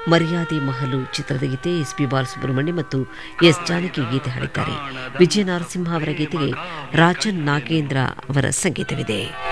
ಮರ್ಯಾದೆ ಮಹಲು ಚಿತ್ರದ ಗೀತೆ ಎಸ್.ಪಿ. ಬಾಲಸುಬ್ರಹ್ಮಣ್ಯ ಮತ್ತು ಎಸ್. ಜಾನಕಿ ಗೀತೆ ಹಾಡಿದ್ದಾರೆ. ವಿಜಯ ನರಸಿಂಹ ಅವರ ಗೀತೆಗೆ ರಾಜನ್ ನಾಗೇಂದ್ರ ಅವರ ಸಂಗೀತವಿದೆ.